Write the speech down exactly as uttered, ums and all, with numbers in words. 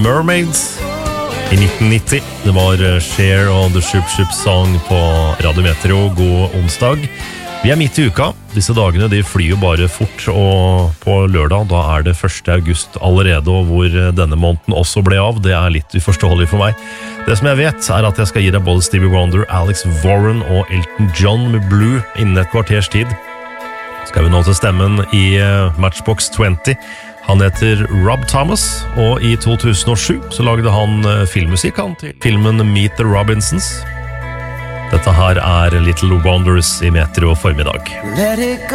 Mermaids i nitten nitti. Det var Cher og The Shoop Shoop Song på Radio Metro. God onsdag. Vi er midt i uka. Disse dagene de flyr jo bare fort, og på lørdag da er det første august allerede, og hvor denne måneden også ble av. Det er litt uforståelig for meg. Det som jeg vet er at jeg skal gi deg både Stevie Wonder, Alex Warren og Elton John med Blue innen et kvarters tid. Skal vi nå til stemmen i Matchbox twenty. Han heter Rob Thomas, og i to tusen og sju så lagde han filmmusikk han til filmen Meet the Robinsons. Dette her er Little Wonders i Metro formiddag.